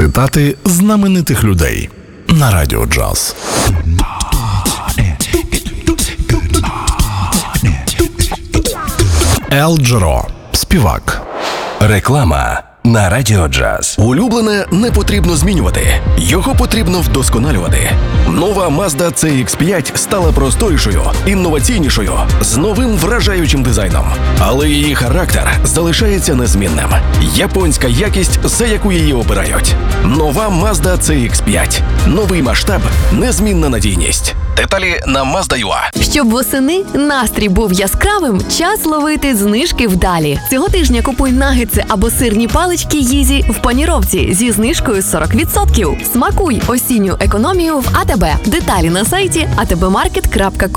Цитати знаменитих людей на Радіо Джаз. Ел Джеро, співак. Реклама на Радіо Джаз. Улюблене не потрібно змінювати. Його потрібно вдосконалювати. Нова Mazda CX-5 стала просторішою, інноваційнішою, з новим вражаючим дизайном. Але її характер залишається незмінним. Японська якість, за яку її обирають. Нова Mazda CX-5. Новий масштаб, незмінна надійність. Деталі на Mazda.ua. Щоб восени настрій був яскравим, час ловити знижки вдалі. Цього тижня купуй нагетси або сирні палички Їзі в паніровці зі знижкою 40%. Смакуй осінню економію в АТБ. Деталі на сайті atbmarket.com.